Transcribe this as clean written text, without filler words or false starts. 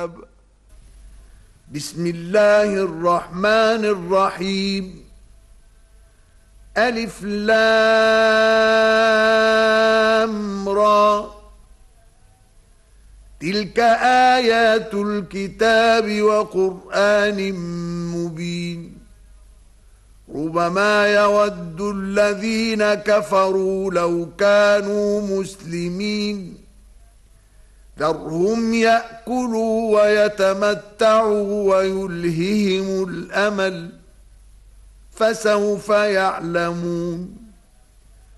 الكتاب. بسم الله الرحمن الرحيم. ألف لام را. تلك آيات الكتاب وقرآن مبين. ربما يود الذين كفروا لو كانوا مسلمين. ذرهم يأكلوا ويتمتعوا ويلههم الأمل، فسوف يعلمون.